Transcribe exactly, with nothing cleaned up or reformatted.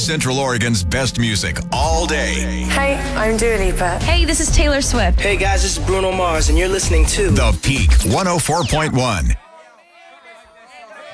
Central Oregon's best music all day. Hey, I'm Dua Lipa. Hey, this is Taylor Swift. Hey guys, this is Bruno Mars, and you're listening to The Peak one oh four point one.